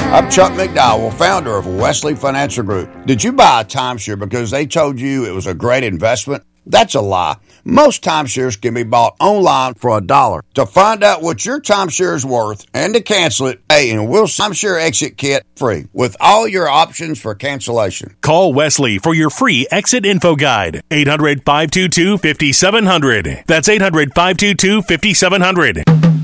I'm Chuck McDowell, founder of Wesley Financial Group. Did you buy a timeshare because they told you it was a great investment? That's a lie. Most timeshares can be bought online for $1. To find out what your timeshare is worth and to cancel it, and we'll timeshare exit kit free with all your options for cancellation. Call Wesley for your free exit info guide. 800-522-5700. That's 800-522-5700.